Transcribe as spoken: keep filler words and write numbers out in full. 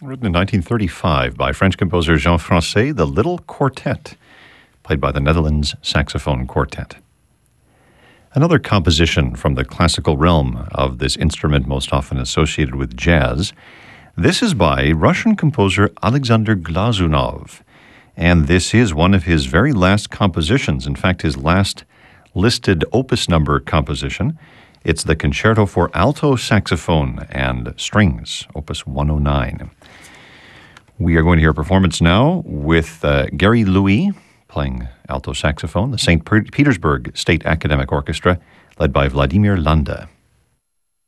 Written in nineteen thirty-five by French composer Jean Francais, the Little Quartet, played by the Netherlands Saxophone Quartet. Another composition from the classical realm of this instrument most often associated with jazz. This is by Russian composer Alexander Glazunov, and this is one of his very last compositions. In fact, his last listed opus number composition. It's the Concerto for Alto Saxophone and Strings, opus one oh nine. We are going to hear a performance now with uh, Gary Louis playing alto saxophone, the Saint Petersburg State Academic Orchestra, led by Vladimir Landa.